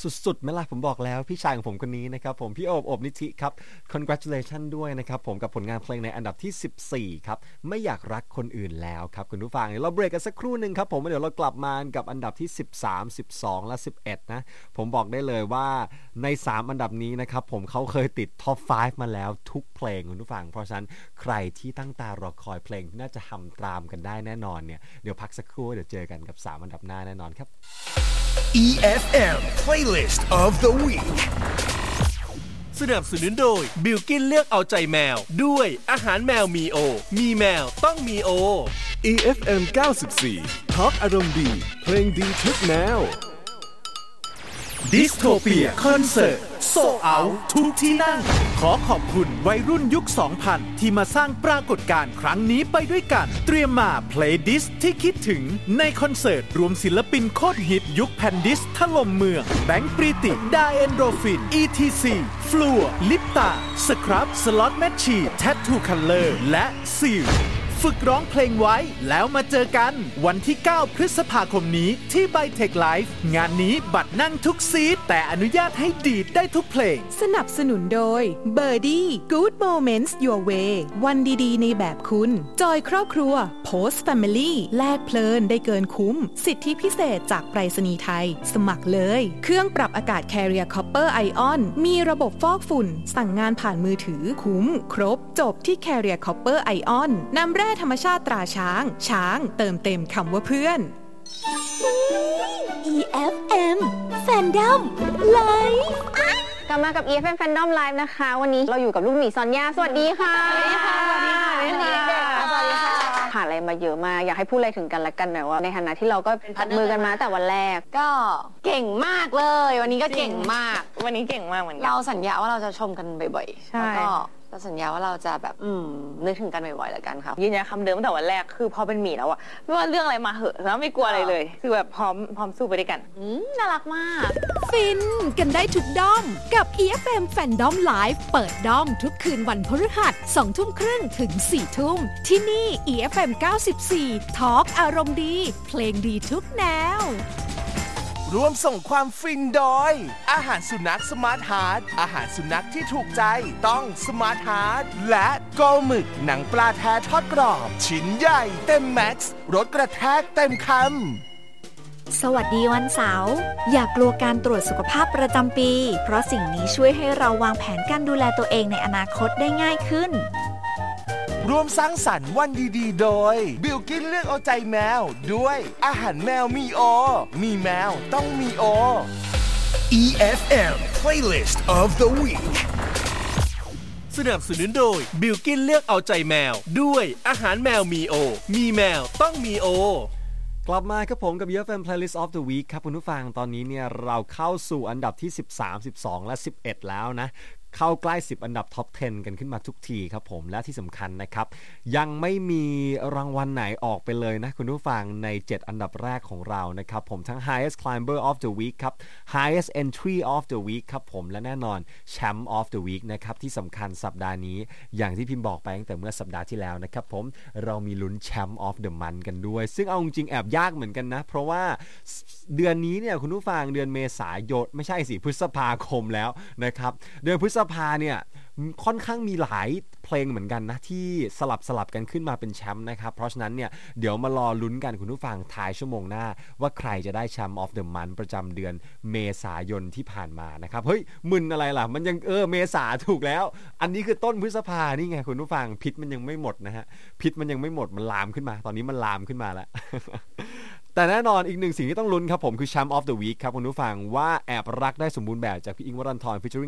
สุดๆไหมล่ะผมบอกแล้วพี่ชายของผมคนนี้นะครับผมพี่โอบนิธิครับ congratulation ด้วยนะครับผมกับผลงานเพลงในอันดับที่14ครับไม่อยากรักคนอื่นแล้วครับคุณผู้ฟังเราเบรกกันสักครู่นึงครับผมเดี๋ยวเรากลับมากับอันดับที่13 12และ11นะผมบอกได้เลยว่าใน3อันดับนี้นะครับผมเขาเคยติดท็อป5มาแล้วทุกเพลงคุณผู้ฟังเพราะฉะนั้นใครที่ตั้งตารอคอยเพลงน่าจะทำตามกันได้แน่นอนเนี่ยเดี๋ยวพักสักครู่เดี๋ยวเจอกันกับ3อันดับหน้าแน่นอนครับ EFM Playlist of the Week สนับสนุนโดยบิลกินเลือกเอาใจแมวด้วยอาหารแมวมีโอมีแมวต้องมีโอ EFM 94 Talk อารมณ์ดีเพลงดีทุกแนว Dystopia คอนเสิร์ตโซเอาทุกที่นั่งขอขอบคุณวัยรุ่นยุค 2000 ที่มาสร้างปรากฏการณ์ครั้งนี้ไปด้วยกันเตรียมมา Play Dis ที่คิดถึงในคอนเสิร์ตรวมศิลปินโคตรฮิตยุคแผ่นดิสถล่มเมืองแบงค์ปรีติดาเอนโดรฟิน ETC ฟลัวลิปตาสครับสล็อตแมชชีแทททูคัลเลอร์และซิลฝึกร้องเพลงไว้แล้วมาเจอกันวันที่9พฤษภาคมนี้ที่ไบเทคไลฟ์งานนี้บัตรนั่งทุกซีทแต่อนุญาตให้ดีดได้ทุกเพลงสนับสนุนโดย Birdie Good Moments Your Way วันดีๆในแบบคุณจอยครอบครัว Post Family แลกเพลินได้เกินคุ้มสิทธิพิเศษจากไปรษณีย์ไทยสมัครเลยเครื่องปรับอากาศ Carrier Copper Ion มีระบบฟอกฝุ่นสั่งงานผ่านมือถือคุ้มครบจบที่ Carrier Copper Ion นำแร่ธรรมชาติตราช้างเติมเต็มคำว่าเพื่อน EFM Fandom Live กลับมากับ EFM Fandom Live นะคะวันนี้เราอยู่กับลูกหมีซอนยาสวัสดีค่ะสวัสดีค่ะสวัสดีค่ะสวัสดีค่ะผ่านอะไรมาเยอะมากอยากให้พูดอะไรถึงกันและกันหน่อยว่าในฐานะที่เราก็พัดมือกันมาแต่วันแรกก็เก่งมากเลยวันนี้ก็เก่งมากวันนี้เก่งมากเหมือนกันเราสัญญาว่าเราจะชมกันบ่อยๆแล้วก็สัญญาว่าเราจะแบบนึกถึงกันบ่อยๆแล้วกันค่ะยืนยันคำเดิมตั้งแต่วันแรกคือพอเป็นหมีแล้วอะไม่ว่าเรื่องอะไรมาเหอะแล้วไม่กลัวอะไรเลยคือแบบพร้อมสู้ไปด้วยกันน่ารักมากฟินกันได้ทุกด้อมกับ EFM Fandom Live เปิดด้อมทุกคืนวันพฤหัส 20:30 ถึง 4 ทุ่มที่นี่ EFM 94 Talk อารมณ์ดีเพลงดีทุกแนวร่วมส่งความฟินโดยอาหารสุนัขสมาร์ทฮาร์ทอาหารสุนัขที่ถูกใจต้องสมาร์ทฮาร์ทและโกหมึกหนังปลาแท้ทอดกรอบชิ้นใหญ่เต็มแม็กซ์รสกระแทกเต็มคำสวัสดีวันเสาร์อย่ากลัวการตรวจสุขภาพประจำปีเพราะสิ่งนี้ช่วยให้เราวางแผนการดูแลตัวเองในอนาคตได้ง่ายขึ้นร่วมสร้างสรรค์วันดีๆโดยบิลกินเลือกเอาใจแมวด้วยอาหารแมวมีโอมีแมวต้องมีโอ EFM Playlist of the Week สนับสนุนโดยบิลกินเลือกเอาใจแมวด้วยอาหารแมวมีโอมีแมวต้องมีโอกลับมาครับผมกับ EFM Playlist of the Week ครับคุณผู้ฟังตอนนี้เนี่ยเราเข้าสู่อันดับที่13 12และ11แล้วนะเข้าใกล้10อันดับท็อป 10 กันขึ้นมาทุกทีครับผมและที่สำคัญนะครับยังไม่มีรางวัลไหนออกไปเลยนะคุณผู้ฟังใน7อันดับแรกของเรานะครับผมทั้ง Highest Climber of the Week ครับ Highest Entry of the Week ครับผมและแน่นอน Champ of the Week นะครับที่สำคัญสัปดาห์นี้อย่างที่พิมพ์บอกไปตั้งแต่เมื่อสัปดาห์ที่แล้วนะครับผมเรามีลุ้น Champ of the Month กันด้วยซึ่งเอาจริงๆแอบยากเหมือนกันนะเพราะว่าเดือนนี้เนี่ยคุณผู้ฟังเดือนเมษายนไม่ใช่สิพฤษภาคมแล้วนะครับเดือนพฤษภาเนี่ยค่อนข้างมีหลายเพลงเหมือนกันนะที่สลับกันขึ้นมาเป็นแชมป์นะครับเพราะฉะนั้นเนี่ยเดี๋ยวมารอลุ้นกันคุณผู้ฟังท้ายชั่วโมงหน้าว่าใครจะได้แชมป์ of the month ประจำเดือนเมษายนที่ผ่านมานะครับเฮ้ยมึนอะไรล่ะมันยังเมษาถูกแล้วอันนี้คือต้นพฤษภานี่ไงคุณผู้ฟังพิษมันยังไม่หมดนะฮะพิษมันยังไม่หมดมันลามขึ้นมาตอนนี้มันลามขึ้นมาแล้ว แต่แน่นอนอีกหนึ่งสิ่งที่ต้องลุ้นครับผมคือ Champ of the Week ครับคุณผู้ฟังว่าแอบรักได้สมบูรณ์แบบจากพี่อิงค์วรันธร featuring